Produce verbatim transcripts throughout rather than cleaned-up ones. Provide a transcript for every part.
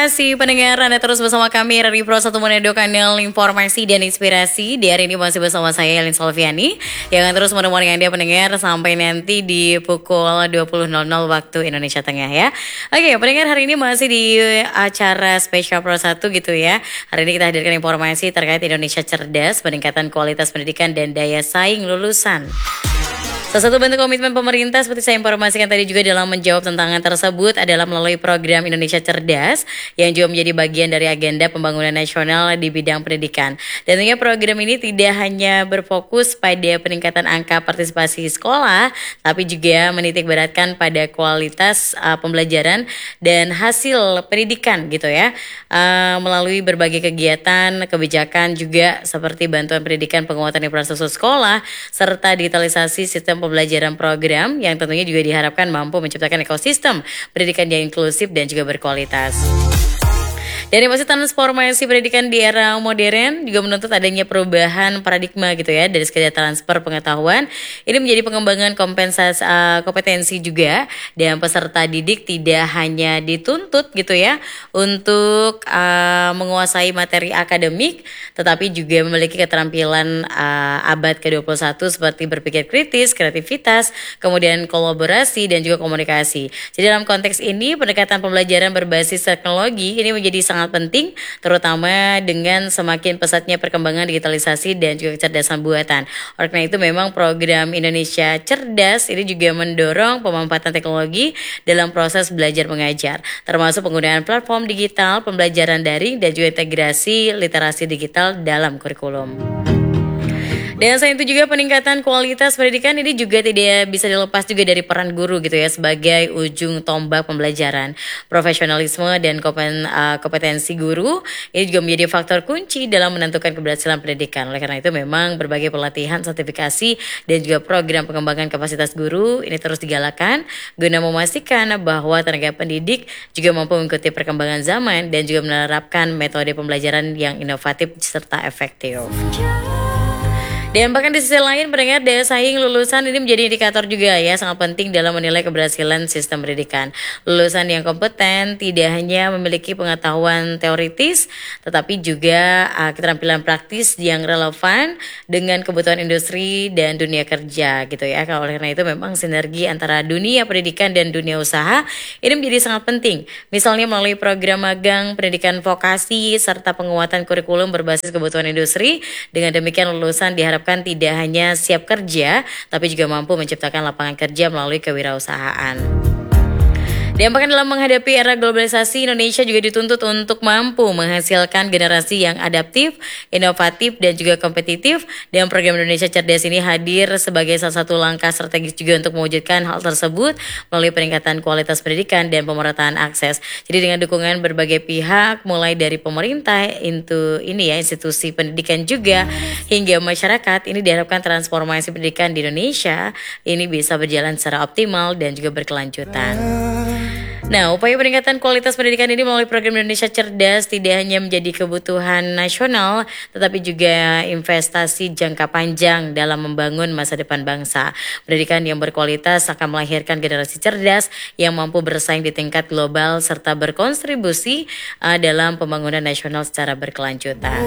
kasih pendengar, Anda terus bersama kami dari Pro satu Manado, kanal informasi dan inspirasi. Di hari ini masih bersama saya Elin Solviani yang akan terus menemani Anda pendengar sampai nanti di pukul dua puluh nol nol waktu Indonesia Tengah ya. Oke pendengar, hari ini masih di acara spesial Pro satu gitu ya. Hari ini kita hadirkan informasi terkait Indonesia Cerdas, peningkatan kualitas pendidikan dan daya saing lulusan. Salah satu bentuk komitmen pemerintah seperti saya informasikan tadi juga dalam menjawab tantangan tersebut adalah melalui program Indonesia Cerdas yang juga menjadi bagian dari agenda pembangunan nasional di bidang pendidikan. Dan tentunya program ini tidak hanya berfokus pada peningkatan angka partisipasi sekolah, tapi juga menitik beratkan pada kualitas uh, pembelajaran dan hasil pendidikan gitu ya. Uh, melalui berbagai kegiatan, kebijakan juga seperti bantuan pendidikan, penguatan infrastruktur sekolah, serta digitalisasi sistem pembelajaran program yang tentunya juga diharapkan mampu menciptakan ekosistem pendidikan yang inklusif dan juga berkualitas. Dari masih transformasi pendidikan di era modern juga menuntut adanya perubahan paradigma gitu ya, dari sekedar transfer pengetahuan ini menjadi pengembangan kompensasi uh, kompetensi juga, dan peserta didik tidak hanya dituntut gitu ya untuk uh, menguasai materi akademik, tetapi juga memiliki keterampilan uh, abad ke dua puluh satu seperti berpikir kritis, kreativitas, kemudian kolaborasi dan juga komunikasi. Jadi dalam konteks ini pendekatan pembelajaran berbasis teknologi ini menjadi sangat penting, terutama dengan semakin pesatnya perkembangan digitalisasi dan juga kecerdasan buatan. Oleh karena itu memang program Indonesia Cerdas ini juga mendorong pemanfaatan teknologi dalam proses belajar mengajar, termasuk penggunaan platform digital, pembelajaran daring dan juga integrasi literasi digital dalam kurikulum. Dan selain itu juga peningkatan kualitas pendidikan ini juga tidak bisa dilepas juga dari peran guru gitu ya sebagai ujung tombak pembelajaran. Profesionalisme dan kompetensi guru ini juga menjadi faktor kunci dalam menentukan keberhasilan pendidikan. Oleh karena itu memang berbagai pelatihan, sertifikasi dan juga program pengembangan kapasitas guru ini terus digalakkan guna memastikan bahwa tenaga pendidik juga mampu mengikuti perkembangan zaman dan juga menerapkan metode pembelajaran yang inovatif serta efektif. Dan bahkan di sisi lain pendengar, daya saing lulusan ini menjadi indikator juga ya, sangat penting dalam menilai keberhasilan sistem pendidikan. Lulusan yang kompeten tidak hanya memiliki pengetahuan teoritis, tetapi juga uh, keterampilan praktis yang relevan dengan kebutuhan industri dan dunia kerja gitu ya. Oleh karena itu memang sinergi antara dunia pendidikan dan dunia usaha ini menjadi sangat penting. Misalnya melalui program magang, pendidikan vokasi, serta penguatan kurikulum berbasis kebutuhan industri. Dengan demikian lulusan diharapkan tidak hanya siap kerja, tapi juga mampu menciptakan lapangan kerja melalui kewirausahaan. Dan bahkan dalam menghadapi era globalisasi, Indonesia juga dituntut untuk mampu menghasilkan generasi yang adaptif, inovatif, dan juga kompetitif. Dan program Indonesia Cerdas ini hadir sebagai salah satu langkah strategis juga untuk mewujudkan hal tersebut melalui peningkatan kualitas pendidikan dan pemerataan akses. Jadi dengan dukungan berbagai pihak, mulai dari pemerintah, itu ini ya institusi pendidikan juga hingga masyarakat, ini diharapkan transformasi pendidikan di Indonesia ini bisa berjalan secara optimal dan juga berkelanjutan. Nah, upaya peningkatan kualitas pendidikan ini melalui program Indonesia Cerdas tidak hanya menjadi kebutuhan nasional, tetapi juga investasi jangka panjang dalam membangun masa depan bangsa. Pendidikan yang berkualitas akan melahirkan generasi cerdas yang mampu bersaing di tingkat global serta berkontribusi uh, dalam pembangunan nasional secara berkelanjutan.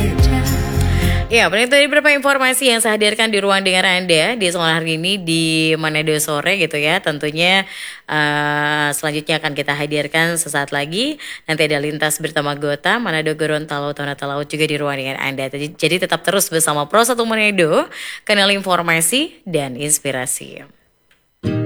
Ya, paling itu beberapa informasi yang saya hadirkan di ruang dengar Anda di sore hari ini di Manado sore gitu ya. Tentunya uh, selanjutnya akan kita hadirkan sesaat lagi. Nanti ada lintas bersama Gota, Manado, Gorontalo, Tonata Laut juga di ruang dengar Anda. Jadi, jadi tetap terus bersama Pro satu Manado, kanal informasi dan inspirasi.